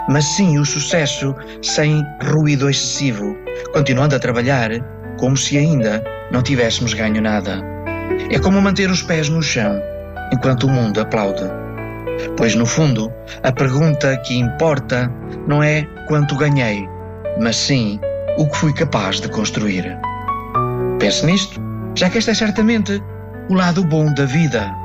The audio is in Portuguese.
mas sim o sucesso sem ruído excessivo, continuando a trabalhar como se ainda não tivéssemos ganho nada. É como manter os pés no chão enquanto o mundo aplaude. Pois, no fundo, a pergunta que importa não é quanto ganhei, mas sim o que fui capaz de construir. Pense nisto, já que este é certamente o lado bom da vida.